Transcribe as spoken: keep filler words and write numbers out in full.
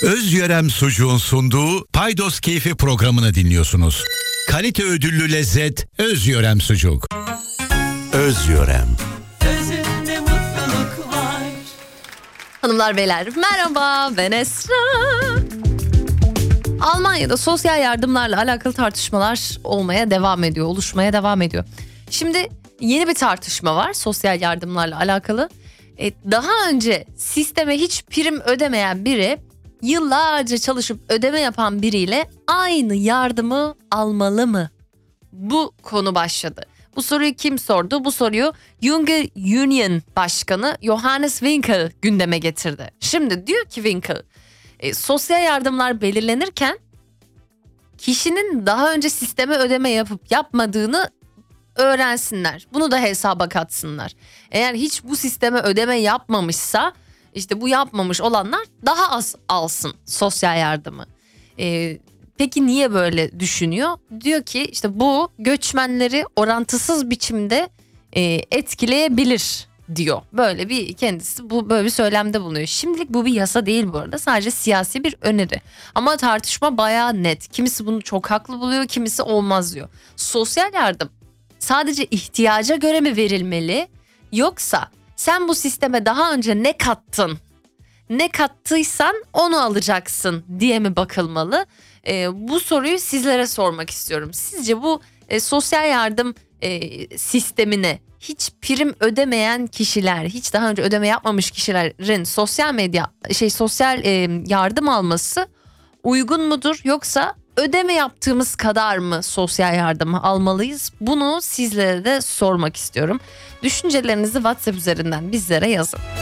Özyörem Sucuğun sunduğu Paydos Keyfi programını dinliyorsunuz. Kalite ödüllü lezzet Özyörem Sucuk. Özyörem. Özünde mutluluk var. Hanımlar beyler merhaba, ben Esra. Almanya'da sosyal yardımlarla alakalı tartışmalar olmaya devam ediyor, oluşmaya devam ediyor. Şimdi yeni bir tartışma var sosyal yardımlarla alakalı. E, daha önce sisteme hiç prim ödemeyen biri yıllarca çalışıp ödeme yapan biriyle aynı yardımı almalı mı? Bu konu başladı. Bu soruyu kim sordu? Bu soruyu Junge Union Başkanı Johannes Winkel gündeme getirdi. Şimdi diyor ki Winkel, e, sosyal yardımlar belirlenirken kişinin daha önce sisteme ödeme yapıp yapmadığını öğrensinler. Bunu da hesaba katsınlar. Eğer hiç bu sisteme ödeme yapmamışsa işte bu yapmamış olanlar daha az alsın sosyal yardımı. Ee, peki niye böyle düşünüyor? Diyor ki işte bu göçmenleri orantısız biçimde e, etkileyebilir diyor. Böyle bir kendisi bu böyle bir söylemde bulunuyor. Şimdilik bu bir yasa değil bu arada. Sadece siyasi bir öneri. Ama tartışma bayağı net. Kimisi bunu çok haklı buluyor, kimisi olmaz diyor. Sosyal yardım sadece ihtiyaca göre mi verilmeli, yoksa sen bu sisteme daha önce ne kattın, ne kattıysan onu alacaksın diye mi bakılmalı? E, bu soruyu sizlere sormak istiyorum. Sizce bu e, sosyal yardım e, sistemine hiç prim ödemeyen kişiler, hiç daha önce ödeme yapmamış kişilerin sosyal medya şey sosyal e, yardım alması uygun mudur, yoksa ödeme yaptığımız kadar mı sosyal yardımı almalıyız? Bunu sizlere de sormak istiyorum. Düşüncelerinizi WhatsApp üzerinden bizlere yazın.